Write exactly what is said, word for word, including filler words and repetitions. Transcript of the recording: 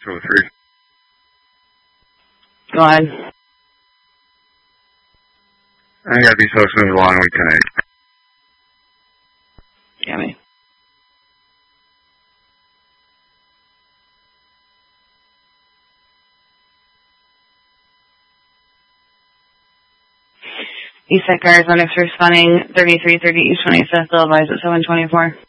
oh three. Go ahead. I gotta be so smooth along with tonight. Yummy. Eastside cars on X responding thirty-three thirty East twenty-fifth, Bill advised at seven twenty-four.